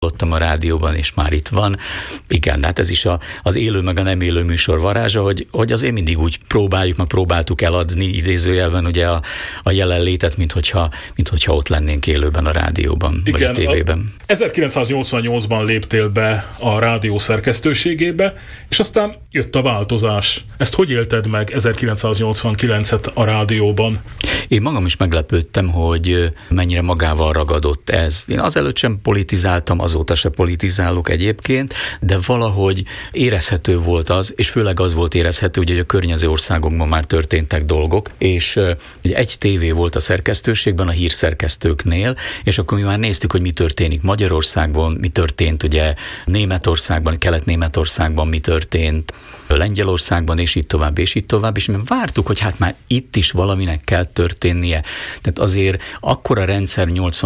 hallottam a rádióban, és már itt van. Igen, hát ez is az élő meg a nem élő műsor varázsa, hogy azért mindig úgy próbáltuk eladni idézőjelben ugye a jelenlétet, mint hogyha ott lennénk élőben a rádióban, igen, vagy a tévében. 1988-ban léptél be a rádió szerkesztőségébe, és aztán jött a változás. Ezt hogy élted meg 1989-et a rádióban? Én magam is meglepődtem, hogy mennyire magával ragadott ez. Én azelőtt sem politizáltam, azóta se politizálok egyébként, de valahogy érezhető volt az, és főleg az volt érezhető, hogy a környező országokban már történtek dolgok, és ugye egy tévé volt a szerkesztőségben, a hírszerkesztőknél, és akkor mi már néztük, hogy mi történik Magyarországon, mi történt ugye Németországban, Kelet-Németországban, mi történt Lengyelországban, és így tovább, és mi vártuk, hogy hát már itt is valaminek kell történnie. Tehát azért akkor a rendszer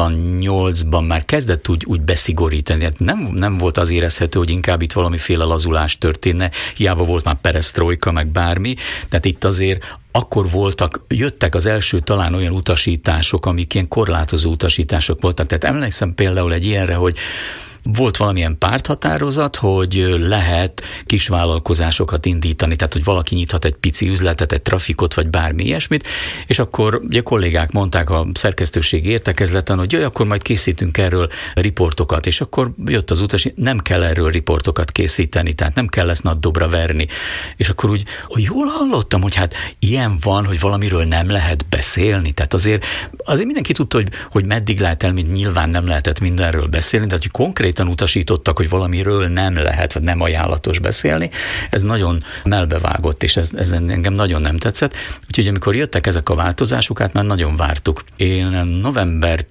88-ban már kezdett úgy beszigorítani. Hát nem volt az érezhető, hogy inkább itt valamiféle lazulás történne, hiába volt már peresztrojka, meg bármi, tehát itt azért akkor jöttek az első talán olyan utasítások, amik ilyen korlátozó utasítások voltak. Tehát emlékszem például egy ilyenre, hogy volt valamilyen párthatározat, hogy lehet kisvállalkozásokat indítani, tehát hogy valaki nyithat egy pici üzletet, egy trafikot, vagy bármi ilyesmit, és akkor ugye kollégák mondták a szerkesztőségi értekezleten, hogy akkor majd készítünk erről riportokat, és akkor jött az utas, nem kell erről riportokat készíteni, tehát nem kell ezt nagy dobra verni. És akkor úgy, hogy jól hallottam, hogy hát ilyen van, hogy valamiről nem lehet beszélni, tehát azért mindenki tudta, hogy meddig lehet el, mint nyilván nem lehetett mindenről beszélni, tehát hogy konkrét utasítottak, hogy valamiről nem lehet, vagy nem ajánlatos beszélni. Ez nagyon melbevágott, és ez engem nagyon nem tetszett. Úgyhogy amikor jöttek ezek a változások, hát már nagyon vártuk. Én november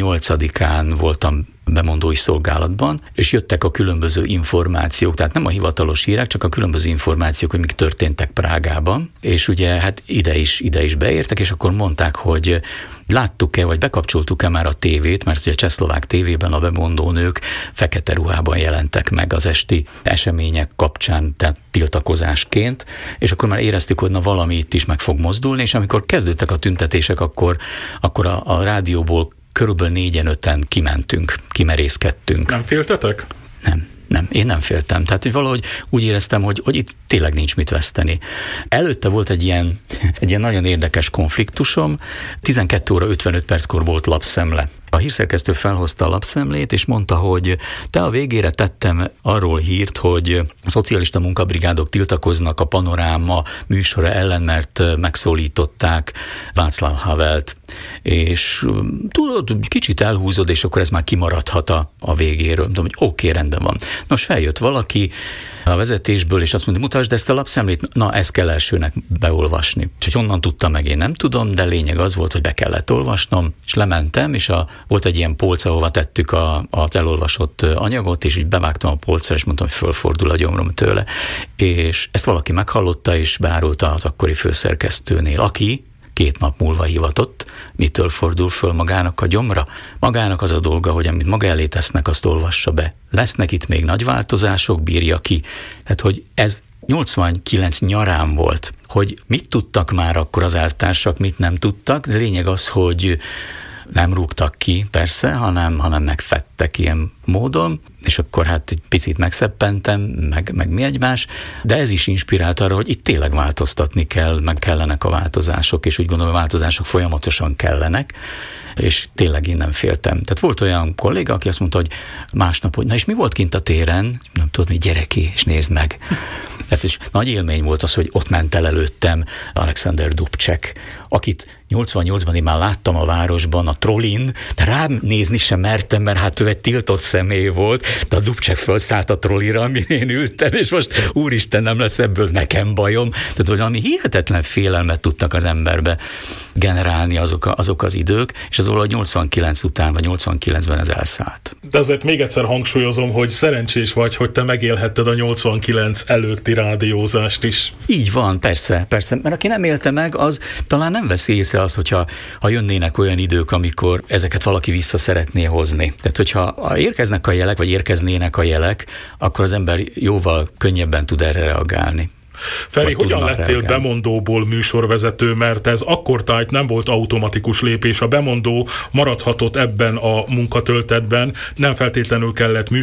18-án voltam bemondói szolgálatban, és jöttek a különböző információk, tehát nem a hivatalos hírek, csak a különböző információk, hogy mik történtek Prágában, és ugye hát ide is beértek, és akkor mondták, hogy láttuk-e, vagy bekapcsoltuk-e már a tévét, mert ugye a csehszlovák tévében a bemondónők fekete ruhában jelentek meg az esti események kapcsán, tehát tiltakozásként, és akkor már éreztük, hogy valami itt is meg fog mozdulni, és amikor kezdődtek a tüntetések, akkor a rádióból körülbelül 4-5 kimerészkedtünk. Nem féltetek? Nem, én nem féltem. Tehát, hogy valahogy úgy éreztem, hogy itt tényleg nincs mit veszteni. Előtte volt egy ilyen nagyon érdekes konfliktusom. 12 óra 55 perckor volt lapszemle. A hírszerkesztő felhozta a lapszemlét, és mondta, hogy a végére tettem arról hírt, hogy a szocialista munkabrigádok tiltakoznak a Panoráma műsora ellen, mert megszólították Václav Havelt. És tudod, kicsit elhúzod, és akkor ez már kimaradhat a végéről. Tudom, hogy oké, rendben van. Nos, feljött valaki a vezetésből, és azt mondja, mutasd ezt a lapszemlét, ezt kell elsőnek beolvasni. Úgyhogy honnan tudtam meg, én nem tudom, de lényeg az volt, hogy be kellett olvasnom, és lementem, és volt egy ilyen polc, ahova tettük az elolvasott anyagot, és így bevágtam a polcra, és mondtam, hogy fölfordul a gyomrom tőle. És ezt valaki meghallotta, és beárulta az akkori főszerkesztőnél, aki 2 nap múlva hivatott, mitől fordul föl magának a gyomra? Magának az a dolga, hogy amit maga elé tesznek, azt olvassa be. Lesznek itt még nagy változások, bírja ki. Tehát, hogy ez 89 nyarán volt, hogy mit tudtak már akkor az elvtársak, mit nem tudtak. De lényeg az, hogy nem rúgtak ki, persze, hanem megfettek ilyen módon, és akkor hát egy picit megszeppentem, meg mi egymás, de ez is inspirált arra, hogy itt tényleg változtatni kell, meg kellenek a változások, és úgy gondolom, a változások folyamatosan kellenek, és tényleg én nem féltem. Tehát volt olyan kolléga, aki azt mondta, hogy másnap, hogy na és mi volt kint a téren? Nem tudod, mi gyereki, és nézd meg. Tehát és nagy élmény volt az, hogy ott ment el előttem Alexander Dubček, akit 88-ban én már láttam a városban, a trollin, de rám nézni sem mertem, mert hát ő egy tiltott személy volt, de a Dubček felszállt a trollira, amin én ültem, és most úristen, nem lesz ebből nekem bajom. Tehát valami hihetetlen félelmet tudtak az emberbe generálni azok az idők, és az valahogy 89 után, vagy 89-ben ez elszállt. De azért még egyszer hangsúlyozom, hogy szerencsés vagy, hogy te megélhetted a 89 előtti rádiózást is. Így van, persze, mert aki nem élte meg, az talán nem veszi észre az, hogyha jönnének olyan idők, amikor ezeket valaki vissza szeretné hozni. Tehát, hogyha érkeznek a jelek, vagy érkeznének a jelek, akkor az ember jóval könnyebben tud erre reagálni. Feri, hogyan lettél bemondóból műsorvezető, mert ez akkortájt nem volt automatikus lépés, a bemondó maradhatott ebben a munkatöltetben, nem feltétlenül kellett